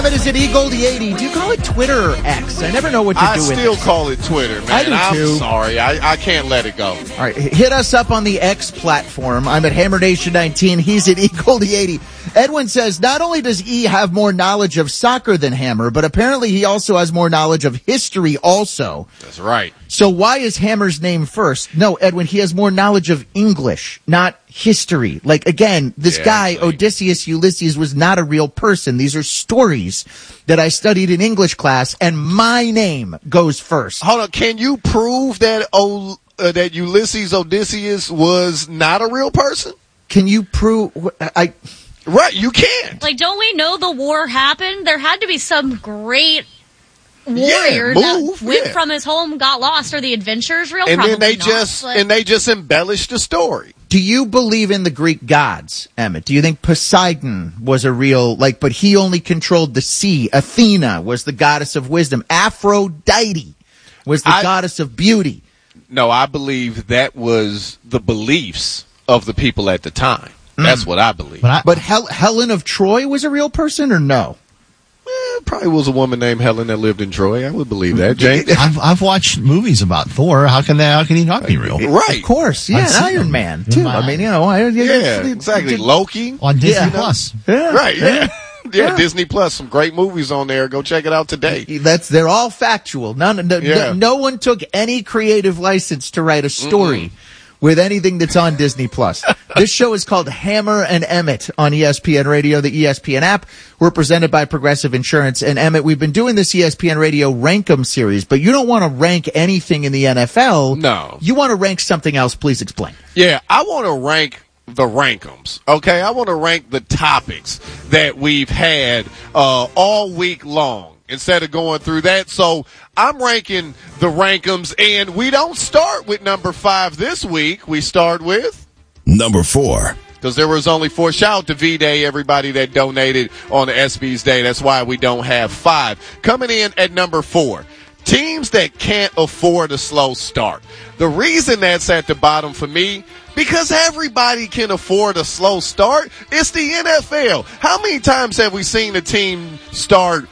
Is it eGoldie80? Do you call it Twitter or X? I never know what to do with it. I still call it Twitter, man. I do too. I'm sorry. I can't let it go. All right, hit us up on the X platform. I'm at HammerNation19. He's at eGoldie80. Edwin says, not only does E have more knowledge of soccer than Hammer, but apparently he also has more knowledge of history also. That's right. So why is Hammer's name first? No, Edwin, he has more knowledge of English, not history. Like, again, this guy, Odysseus Ulysses, was not a real person. These are stories that I studied in English class, and my name goes first. Hold on. Can you prove that that Ulysses Odysseus was not a real person? Can you prove... Right, you can. Like, don't we know the war happened? There had to be some great warrior that went from his home, got lost, or the adventure's real. And probably then they not, just embellished the story. Do you believe in the Greek gods, Emmett? Do you think Poseidon was a real, but he only controlled the sea? Athena was the goddess of wisdom. Aphrodite was the goddess of beauty. No, I believe that was the beliefs of the people at the time. That's what I believe. But Helen of Troy was a real person, or no? Probably was a woman named Helen that lived in Troy. I would believe that, James. I've watched movies about Thor. How can he not be real? Right. Of course. Yeah, and Iron Man, too. I mean, exactly. Loki. On Disney Plus. Yeah. Right, yeah, Disney Plus. Some great movies on there. Go check it out today. They're all factual. No one took any creative license to write a story with anything that's on Disney Plus. This show is called Hammer and Emmett on ESPN Radio, the ESPN app. We're presented by Progressive Insurance. And Emmett, we've been doing this ESPN Radio Rankem series, but you don't want to rank anything in the NFL. No. You want to rank something else. Please explain. Yeah, I want to rank the rankums, okay? I want to rank the topics that we've had all week long instead of going through that. So I'm ranking the rankums, and we don't start with number 5 this week. We start with number 4. Because there was only 4. Shout out to V-Day, everybody that donated on the SB's Day. That's why we don't have 5. Coming in at number 4. Teams that can't afford a slow start. The reason that's at the bottom for me, because everybody can afford a slow start. It's the NFL. How many times have we seen a team start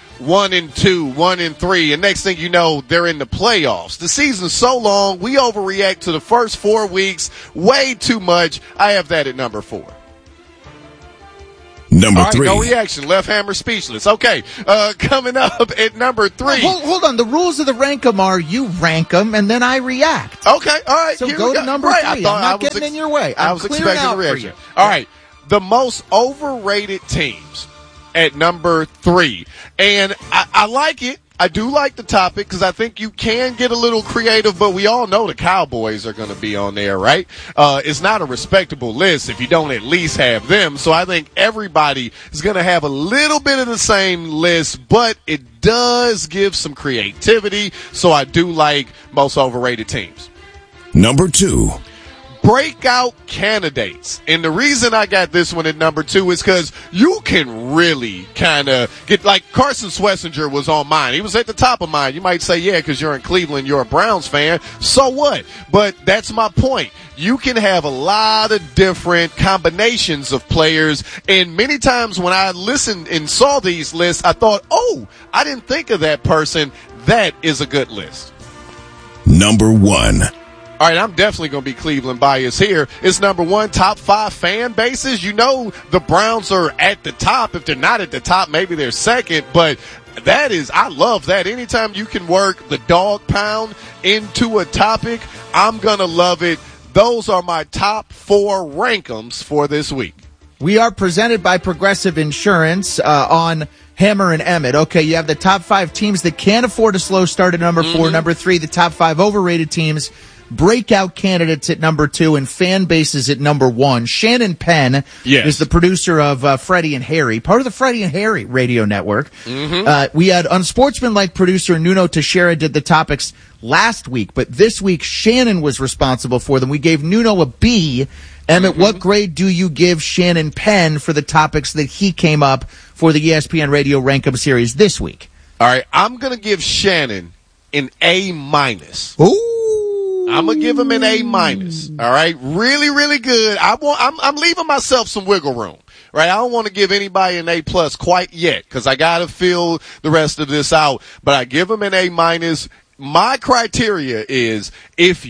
1-2, 1-3, and next thing you know, they're in the playoffs? The season's so long, we overreact to the first 4 weeks way too much. I have that at number 4. Number 3. No reaction. Left hammer speechless. Okay. Coming up at number 3. Hold on. The rules of the Rankem are you rank them and then I react. Okay. All right. So go to number 3. I'm not getting in your way. I was expecting a reaction. All right. The most overrated teams at number 3. And I like it. I do like the topic because I think you can get a little creative, but we all know the Cowboys are going to be on there, right? It's not a respectable list if you don't at least have them. So I think everybody is going to have a little bit of the same list, but it does give some creativity. So I do like most overrated teams. Number 2. Breakout candidates. And the reason I got this one at number 2 is because you can really kind of get, like Carson Schlesinger was on mine. He was at the top of mine. You might say, yeah, because you're in Cleveland, you're a Browns fan. So what? But that's my point. You can have a lot of different combinations of players. And many times when I listened and saw these lists, I thought, oh, I didn't think of that person. That is a good list. Number 1. All right, I'm definitely going to be Cleveland biased here. It's number 1, top 5 fan bases. You know the Browns are at the top. If they're not at the top, maybe they're second. But I love that. Anytime you can work the dog pound into a topic, I'm going to love it. Those are my top 4 rankums for this week. We are presented by Progressive Insurance on Hammer and Emmett. Okay, you have the top 5 teams that can't afford a slow start at number 4. Number 3, the top 5 overrated teams. Breakout candidates at number 2 and fan bases at number 1. Shannon Penn is the producer of Freddie and Harry, part of the Freddie and Harry radio network. We had unsportsmanlike producer Nuno Teixeira did the topics last week, but this week Shannon was responsible for them. We gave Nuno a B. Emmett, what grade do you give Shannon Penn for the topics that he came up for the ESPN Radio Rankem series this week? All right, I'm going to give Shannon an A-. Ooh. I'm going to give him an A-. All right. Really, really good. I'm leaving myself some wiggle room right? I don't want to give anybody an A+ quite yet because I got to fill the rest of this out, but I give them an A-. My criteria is if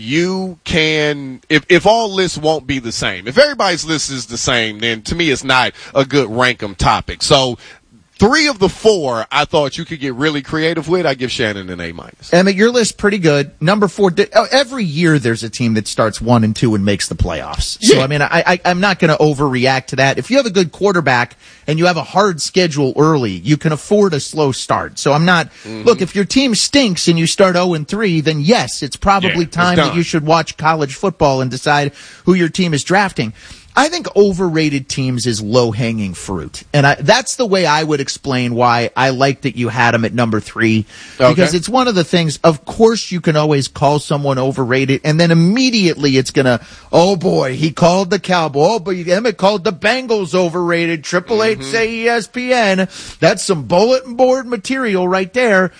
all lists won't be the same. If everybody's list is the same, then to me it's not a good rank 'em topic. So 3 of the 4 I thought you could get really creative with. I give Shannon an A-. Emmett, your list pretty good. Number 4, every year there's a team that starts 1 and 2 and makes the playoffs. So, Yeah. I mean, I'm not going to overreact to that. If you have a good quarterback and you have a hard schedule early, you can afford a slow start. So I'm not, look, if your team stinks and you start 0 and 3, then yes, it's probably time that you should watch college football and decide who your team is drafting. I think overrated teams is low-hanging fruit. And that's the way I would explain why I like that you had them at number 3. Because it's one of the things, of course you can always call someone overrated, and then immediately it's going to, oh boy, he called the Cowboys. Oh, but Emmett called the Bengals overrated. 888 say ESPN. That's some bulletin board material right there.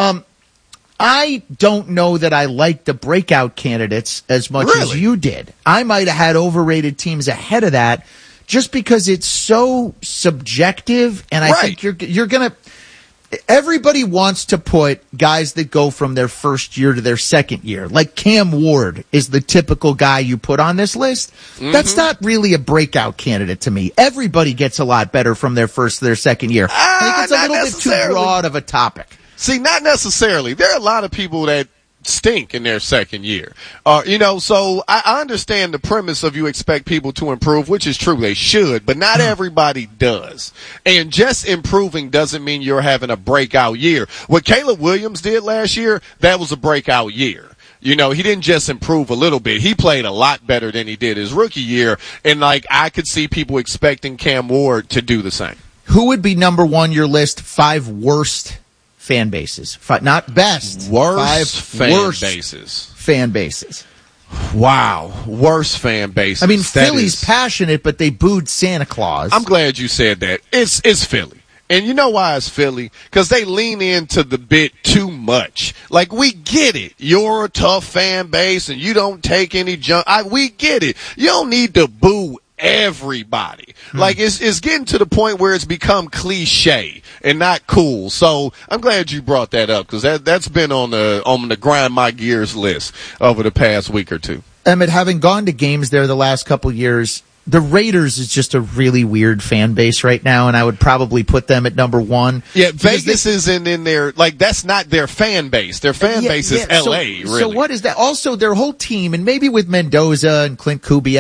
I don't know that I like the breakout candidates as much as you did. I might have had overrated teams ahead of that just because it's so subjective, and I think you're going to – everybody wants to put guys that go from their first year to their second year. Like Cam Ward is the typical guy you put on this list. That's not really a breakout candidate to me. Everybody gets a lot better from their first to their second year. I think it's a little bit too broad of a topic. See, not necessarily. There are a lot of people that stink in their second year. So I understand the premise of you expect people to improve, which is true. They should, but not everybody does. And just improving doesn't mean you're having a breakout year. What Caleb Williams did last year, that was a breakout year. He didn't just improve a little bit. He played a lot better than he did his rookie year. And I could see people expecting Cam Ward to do the same. Who would be number 1 your list 5 worst fan bases? Not best. Worst fan bases. Wow. Worst fan bases. I mean, Philly's passionate, but they booed Santa Claus. I'm glad you said that. It's Philly. And you know why it's Philly? Because they lean into the bit too much. Like, we get it. You're a tough fan base and you don't take any junk. We get it. You don't need to boo everybody. Like, it's getting to the point where it's become cliche and not cool. So I'm glad you brought that up because that's been on the grind my gears list over the past week or two. Emmett, having gone to games there the last couple years, the Raiders is just a really weird fan base right now, and I would probably put them at number 1. Yeah, Vegas isn't in there. Like, that's not their fan base. Their fan base is L.A., really. So what is that? Also, their whole team, and maybe with Mendoza and Clint Kubiak,